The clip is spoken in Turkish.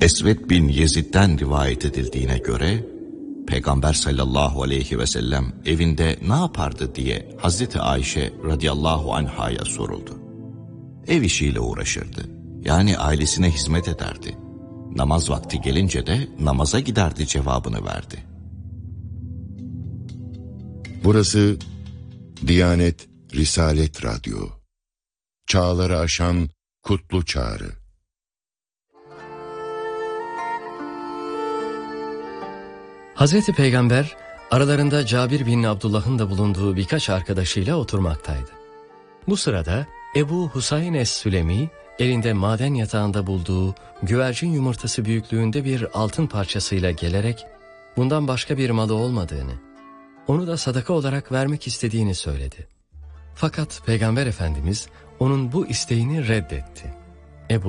Esved bin Yezid'den rivayet edildiğine göre Peygamber sallallahu aleyhi ve sellem evinde ne yapardı diye Hazreti Ayşe radıyallahu anhaya soruldu. Ev işiyle uğraşırdı. Yani ailesine hizmet ederdi. Namaz vakti gelince de namaza giderdi cevabını verdi. Burası Diyanet Risalet Radyo. Çağları aşan kutlu çağrı. Hazreti Peygamber aralarında Cabir bin Abdullah'ın da bulunduğu birkaç arkadaşıyla oturmaktaydı. Bu sırada Ebu Husayn es-Sülemi elinde maden yatağında bulduğu güvercin yumurtası büyüklüğünde bir altın parçasıyla gelerek bundan başka bir malı olmadığını, onu da sadaka olarak vermek istediğini söyledi. Fakat Peygamber Efendimiz onun bu isteğini reddetti.